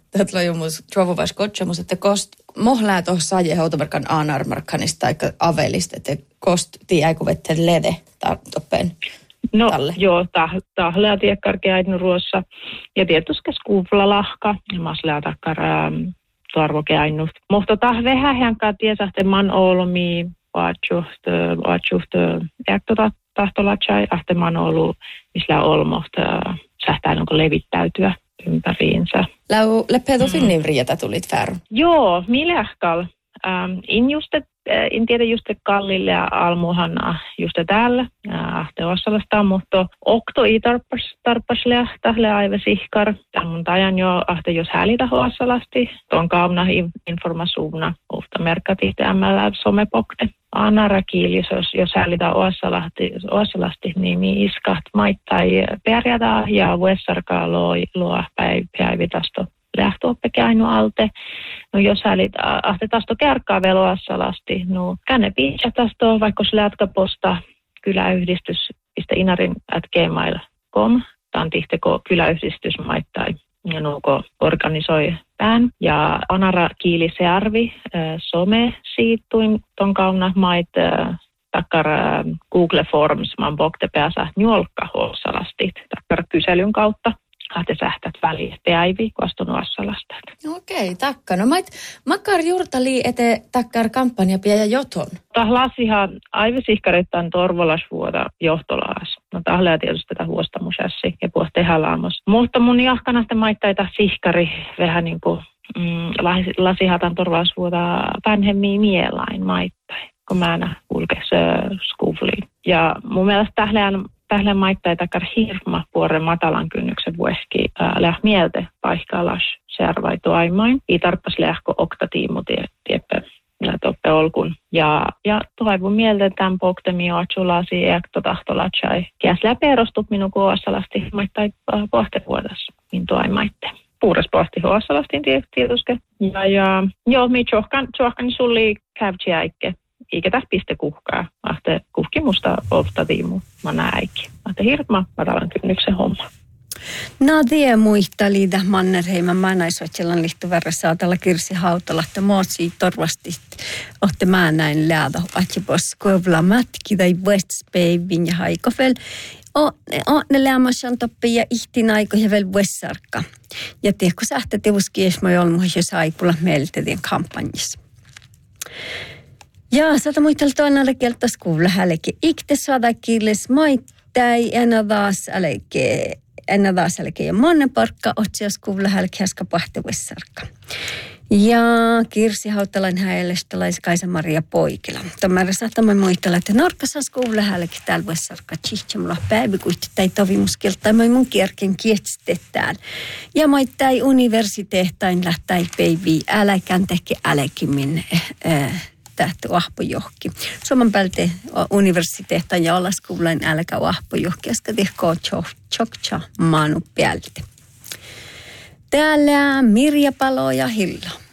Tätä on myös trovovais kotsomus, että kost mohlää tuossa saje hautomarkan aanarmarkkanista aika avelista, että kost tiäikö vette lede toppen. No joo, tahlea tiekkarki ainuruossa ja tietysti skuupla lahka ja maslea takkar tuarvoke ainut. Mutta vähän hänkaan tiesahte man olmi vaatsuht äktotahtolatsai ahte man olu misllä olmoht sähtää onko levittäytyä ympäriinsä. Leppeetu finnin riitä tulit färr. Joo, millähkal. En tiedä just kallille ja almuhanna just täällä ahte Ossalasta, mutta okto ei tarpas lähtähle aivan sihkar. Tämän tajan jo ahte jos häälitä Ossalasti. Tuon kauna informasuuna ofta merkati tämällä somepokte. Anara kiilis, jos häälitä Ossalasti, niin iskat maittai pärjätä ja vuessarkaa luo päivitasto. Lähtöoppekin ainu alte. No jos hälit ahte tasto kärkkaa veloassalasti, no känne piitsä tasto, vaikka se lätkäposta kyläyhdistys.inarin@gmail.com. Tämä on tihteko kyläyhdistys maittain ja nuuko organisoi pään. Ja anara kiili se arvi, some siittuin ton kauna mait takkar Google Forms, man bokte pääsä njolkka Ossalasti takkar kyselyn kautta. Ahte sähtät väliin päivi, kun astun Ossalasta. Okei, takka. No makar juurtali ete takkar kampanja ja joton. Tah lasihan aivesihkarittaan torvolasvuoda johtolaas. No tahlea tietysti tätä huostamusassi ja puhut tehdä laamos. Mutta mun jahkanasta maittaita sihkari vähän niin kuin lasihatan torvolasvuoda vanhemmin mielain maittai, kun mä aina kulkes skuvliin. Ja mun mielestä tähleen maittai takar hirma puoren matalan kynnyksen vuohki mielte paikkalas servaitu aimain. Ei tarppas lähkö oktatiimu tieppä toppe olkun. Ja toivon mieltä tämän poktemi oatsulasi ektotahtolatsäi. Kiäs läperostut minun kuossalasti maittai pohtevuodassa minun aimaitte. Puures pohti huossalastin tietysti. Ja joo, mi tjohkan sulli kävtsiäikke. Eikä tässä piste kuhkaa. Ahte kuhki musta oftatiimu. Mä näikin. Ahte hirma matalan kynnyksen homma. No tie muistali täh Mannerheiman maanaisotselan lihtuverran saatella Kirsi Hautala, että muotsi torvasti ohte mä näin läältä atsipos kovla matki tai Westspavin ja haikofel. Ne lämmäsän toppi ja ihtin aikoja vielä vuessarkka. Ja tiedätkö sähtä tevuski esmoi olmuus jos aipula meiltetien kampanjissa. Ja sata muistella toinen kieltäs kuulla hälke. Ikte saada kiiles maittai enä taas älke ja monneparkka otsias kuulla hälke häskä pahtevessarkka. Ja Kirsi Hautalan häälestälais Kaisa-Maria Poikila. Tämä saatamme muistella, että Norkasas kuulla hälke täällä vessarkka tsihtemula päivikuitti tai tovimuskilta mun kierken kietstetään. Ja maittai universiteettain lähtäi päiviä äläkään teki äläkimmin tähti ahpojohki. Suomen päältä universiteetta ja olaskuullain älkä ahpojohki, äsken tehkoo tjokcha maanu päältä. Täällä Mirja Palo ja Hilla.